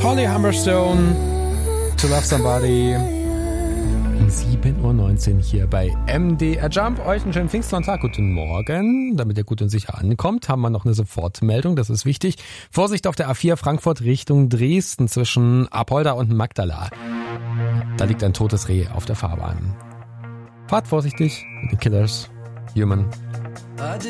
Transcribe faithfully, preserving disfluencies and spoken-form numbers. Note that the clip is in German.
Holly Humberstone, To Love Somebody. Um sieben Uhr neunzehn hier bei M D R Jump. Euch einen schönen Pfingstsonntag. Guten Morgen. Damit ihr gut und sicher ankommt, haben wir noch eine Sofortmeldung. Das ist wichtig. Vorsicht auf der A vier Frankfurt Richtung Dresden zwischen Apolda und Magdala. Da liegt ein totes Reh auf der Fahrbahn. Fahrt vorsichtig mit den Killers. Human. I did